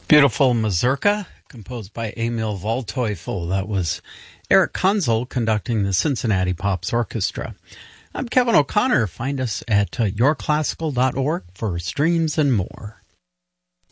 Beautiful Mazurka, composed by Emil Waldteufel. That was Eric Konzel conducting the Cincinnati Pops Orchestra. I'm Kevin O'Connor. Find us at yourclassical.org for streams and more.